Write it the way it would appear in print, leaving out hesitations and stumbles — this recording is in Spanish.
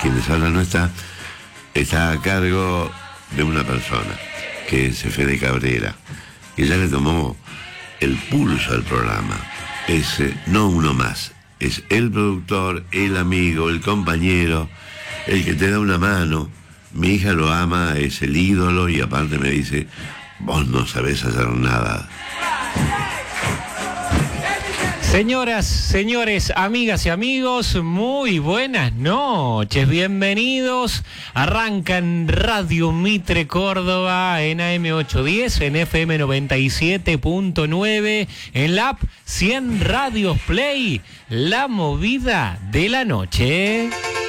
quien les habla no está a cargo de una persona, que es Fede Cabrera, que ya le tomó el pulso al programa. Es no uno más, es el productor, el amigo, el compañero, el que te da una mano. Mi hija lo ama, es el ídolo y aparte me dice, vos no sabés hacer nada. Señoras, señores, amigas y amigos, muy buenas noches, bienvenidos. Arranca en Radio Mitre Córdoba, en AM810, en FM 97.9, en la app 100 Radios Play, la movida de la noche.